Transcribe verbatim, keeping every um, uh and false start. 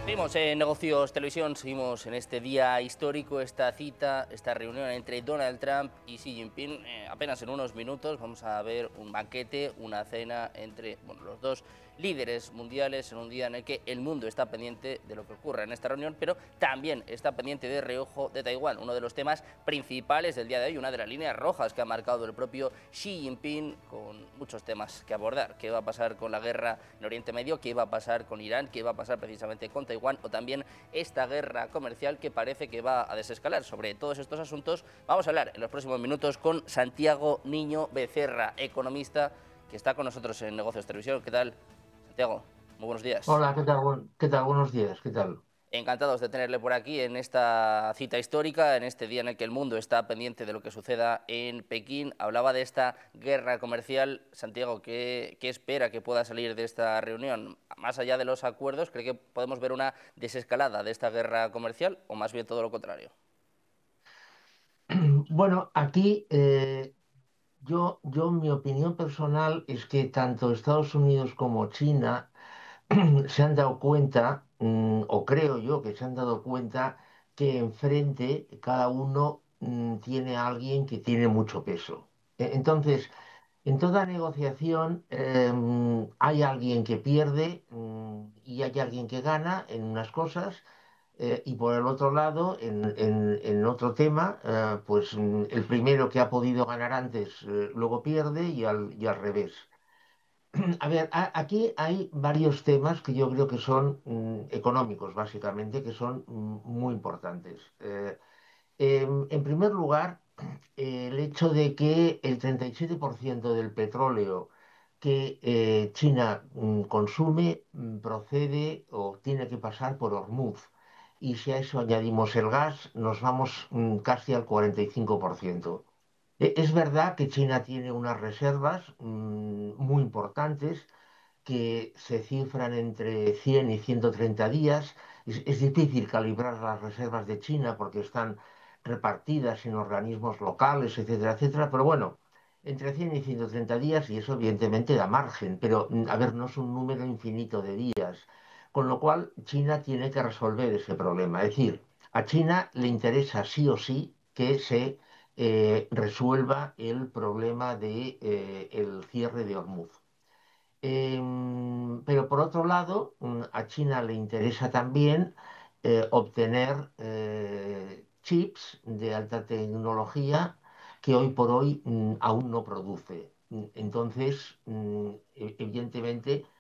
Seguimos en Negocios Televisión, seguimos en este día histórico, esta cita, esta reunión entre Donald Trump y Xi Jinping. Eh, apenas en unos minutos vamos a ver un banquete, una cena entre bueno, los dos líderes mundiales en un día en el que el mundo está pendiente de lo que ocurra en esta reunión, pero también está pendiente de reojo de Taiwán, uno de los temas principales del día de hoy, una de las líneas rojas que ha marcado el propio Xi Jinping, con muchos temas que abordar. ¿Qué va a pasar con la guerra en Oriente Medio? ¿Qué va a pasar con Irán? ¿Qué va a pasar precisamente con Taiwán? O también esta guerra comercial que parece que va a desescalar. Sobre todos estos asuntos vamos a hablar en los próximos minutos con Santiago Niño Becerra, economista, que está con nosotros en Negocios Televisión. ¿Qué tal, Santiago? Muy buenos días. Hola, ¿qué tal? Buen- ¿Qué tal? Buenos días, ¿qué tal? Encantados de tenerle por aquí en esta cita histórica, en este día en el que el mundo está pendiente de lo que suceda en Pekín. Hablaba de esta guerra comercial. Santiago, ¿qué, qué espera que pueda salir de esta reunión? Más allá de los acuerdos, ¿cree que podemos ver una desescalada de esta guerra comercial o más bien todo lo contrario? Bueno, aquí eh, yo, yo, mi opinión personal es que tanto Estados Unidos como China se han dado cuenta, mm, o creo yo que se han dado cuenta, que enfrente cada uno mm, tiene a alguien que tiene mucho peso. E- Entonces, en toda negociación em, hay alguien que pierde mm, y hay alguien que gana en unas cosas. Eh, y por el otro lado, en, en- en otro tema, eh, pues mm, el primero que ha podido ganar antes, eh, luego pierde y al, y al revés. A ver, a- aquí hay varios temas que yo creo que son mm, económicos, básicamente, que son mm, muy importantes. Eh, em, en primer lugar, eh, el hecho de que el treinta y siete por ciento del petróleo que eh, China mm, consume mm, procede o tiene que pasar por Hormuz. Y si a eso añadimos el gas, nos vamos mm, casi al cuarenta y cinco por ciento. E- Es verdad que China tiene unas reservas mm, muy importantes que se cifran entre cien y ciento treinta días. Es, es difícil calibrar las reservas de China porque están repartidas en organismos locales, etcétera, etcétera. Pero bueno, entre cien y ciento treinta días y eso evidentemente da margen. Pero, mm, a ver, no es un número infinito de días. Con lo cual, China tiene que resolver ese problema. Es decir, a China le interesa sí o sí que se eh, resuelva el problema de, eh, el cierre de Hormuz. Em, pero por otro lado, mm, a China le interesa también eh, obtener eh, chips de alta tecnología que hoy por hoy mm, aún no produce. Mm, Entonces, mm, e- evidentemente,